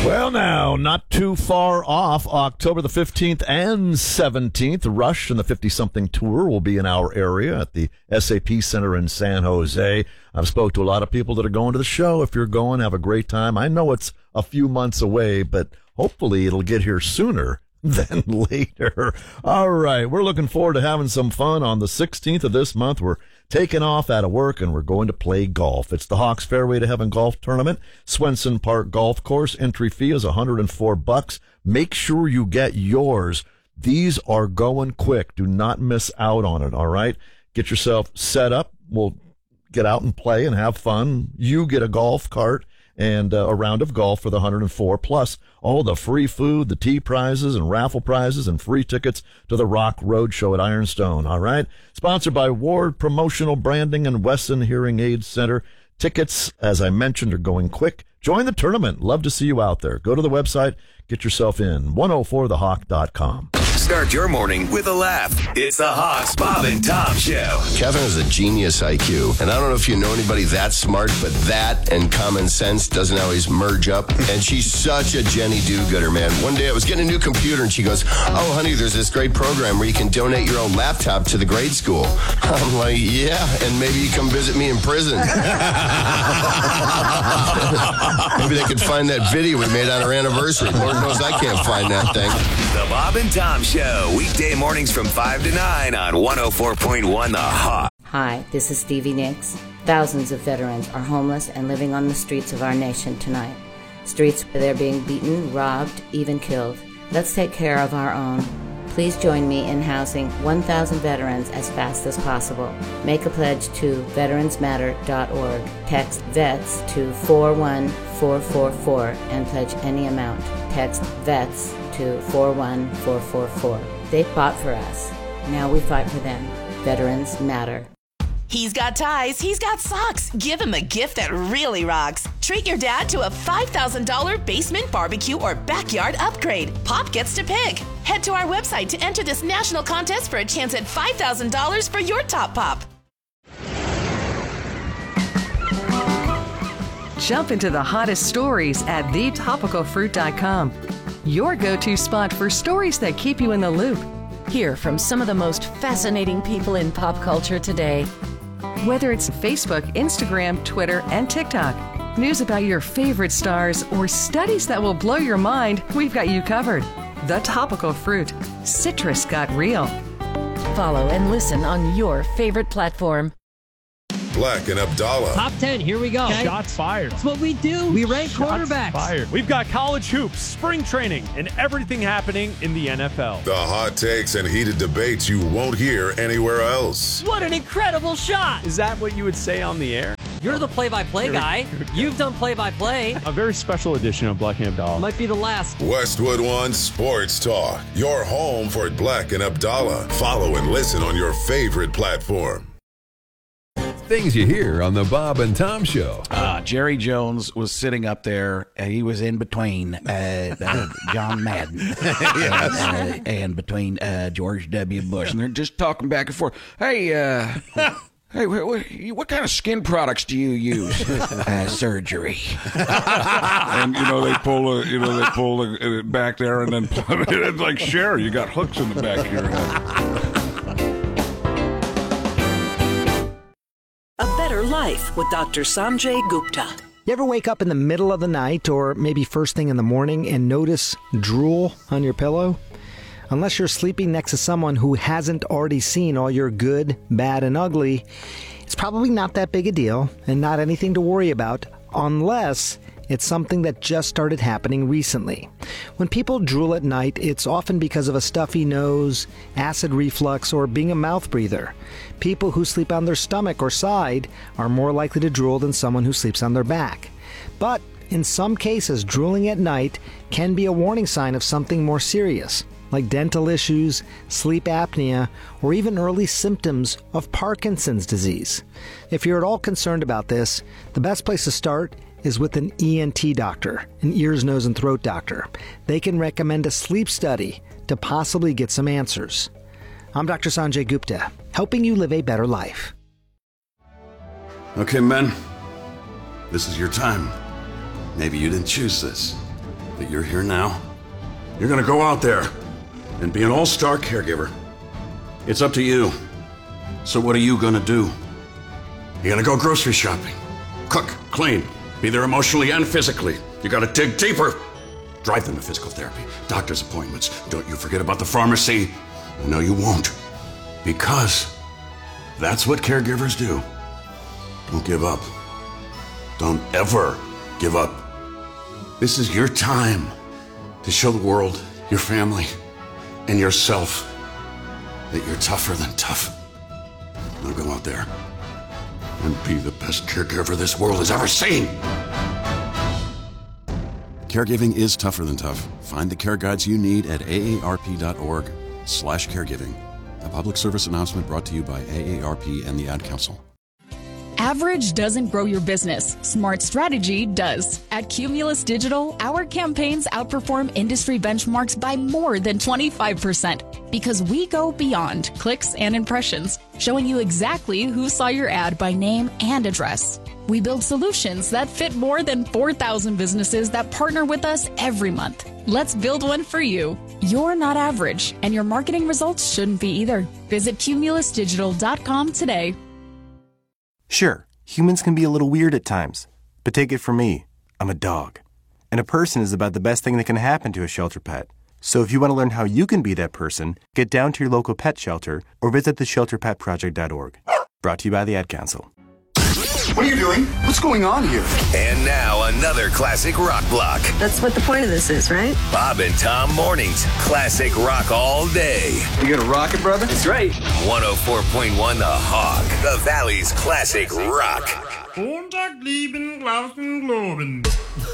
Well, now, not too far off, October the 15th and 17th, Rush and the 50-something tour will be in our area at the SAP Center in San Jose. I've spoke to a lot of people that are going to the show. If you're going, have a great time. I know it's a few months away, but hopefully it'll get here sooner than later. All right, we're looking forward to having some fun on the 16th of this month. We're taking off out of work and we're going to play golf. It's the Hawks Fairway to Heaven Golf Tournament, Swenson Park Golf Course. Entry fee is $104. Make sure you get yours. These are going quick. Do not miss out on it, all right? Get yourself set up. We'll get out and play and have fun. You get a golf cart and a round of golf for the $104, plus all the free food, the tea prizes and raffle prizes, and free tickets to the Rock Road Show at Ironstone, all right? Sponsored by Ward Promotional Branding and Wesson Hearing Aid Center. Tickets, as I mentioned, are going quick. Join the tournament. Love to see you out there. Go to the website. Get yourself in. 104thehawk.com. Start your morning with a laugh. It's the Hawks, Bob and Tom Show. Catherine has a genius IQ, and I don't know if you know anybody that smart, but that and common sense doesn't always merge up. And she's such a Jenny do-gooder, man. One day I was getting a new computer, and she goes, "Oh, honey, there's this great program where you can donate your own laptop to the grade school." I'm like, "Yeah, and maybe you come visit me in prison." Maybe they could find that video we made on our anniversary. Lord knows I can't find that thing. The Bob and Tom Show, weekday mornings from 5 to 9 on 104.1 The Hawk. Hi, this is Stevie Nicks. Thousands of veterans are homeless and living on the streets of our nation tonight. Streets where they're being beaten, robbed, even killed. Let's take care of our own. Please join me in housing 1,000 veterans as fast as possible. Make a pledge to veteransmatter.org. Text VETS to 41444 and pledge any amount. Text VETS to 41444. They fought for us. Now we fight for them. Veterans matter. He's got ties, he's got socks. Give him a gift that really rocks. Treat your dad to a $5,000 basement barbecue or backyard upgrade. Pop gets to pick. Head to our website to enter this national contest for a chance at $5,000 for your top pop. Jump into the hottest stories at thetopicalfruit.com. Your go-to spot for stories that keep you in the loop. Hear from some of the most fascinating people in pop culture today. Whether it's Facebook, Instagram, Twitter, and TikTok, news about your favorite stars, or studies that will blow your mind, we've got you covered. The Topical Fruit. Citrus got real. Follow and listen on your favorite platform. Black and Abdallah. Top 10, here we go. Okay. Shots fired. That's what we do. We rank quarterbacks. Fired. We've got college hoops, spring training, and everything happening in the NFL. The hot takes and heated debates you won't hear anywhere else. What an incredible shot. Is that what you would say on the air? You're the play-by-play guy. You've done play-by-play. A very special edition of Black and Abdallah. Might be the last. Westwood One Sports Talk. Your home for Black and Abdallah. Follow and listen on your favorite platform. Things you hear on the Bob and Tom Show. Jerry Jones was sitting up there, and he was in between John Madden and between George W. Bush, and they're just talking back and forth. Hey, what kind of skin products do you use? Surgery. And they pull it back there, and then it's like, sure, you got hooks in the back of your head. A Better Life with Dr. Sanjay Gupta. You ever wake up in the middle of the night or maybe first thing in the morning and notice drool on your pillow? Unless you're sleeping next to someone who hasn't already seen all your good, bad, and ugly, it's probably not that big a deal and not anything to worry about unless it's something that just started happening recently. When people drool at night, it's often because of a stuffy nose, acid reflux, or being a mouth breather. People who sleep on their stomach or side are more likely to drool than someone who sleeps on their back. But in some cases, drooling at night can be a warning sign of something more serious, like dental issues, sleep apnea, or even early symptoms of Parkinson's disease. If you're at all concerned about this, the best place to start is with an ENT doctor, an ears, nose, and throat doctor. They can recommend a sleep study to possibly get some answers. I'm Dr. Sanjay Gupta, helping you live a better life. Okay, men, this is your time. Maybe you didn't choose this. that you're here now, you're going to go out there and be an all-star caregiver. It's up to you. So what are you going to do? You're going to go grocery shopping, cook, clean, be there emotionally and physically. You got to dig deeper. Drive them to physical therapy, doctor's appointments. Don't you forget about the pharmacy. No, you won't. Because that's what caregivers do. Don't give up. Don't ever give up. This is your time to show the world, your family, and yourself that you're tougher than tough. Now go out there and be the best caregiver this world has ever seen. Caregiving is tougher than tough. Find the care guides you need at aarp.org/caregiving. A public service announcement brought to you by AARP and the Ad Council. Average doesn't grow your business. Smart strategy does. At Cumulus Digital, our campaigns outperform industry benchmarks by more than 25% because we go beyond clicks and impressions, showing you exactly who saw your ad by name and address. We build solutions that fit more than 4,000 businesses that partner with us every month. Let's build one for you. You're not average, and your marketing results shouldn't be either. Visit cumulusdigital.com today. Sure, humans can be a little weird at times, but take it from me, I'm a dog. And a person is about the best thing that can happen to a shelter pet. So if you want to learn how you can be that person, get down to your local pet shelter or visit theshelterpetproject.org. Brought to you by the Ad Council. What are you doing? What's going on here? And now another classic rock block. That's what the point of this is, right? Bob and Tom Mornings. Classic rock all day. You gonna rock it, brother? That's right. 104.1 The Hog. The Valley's classic rock.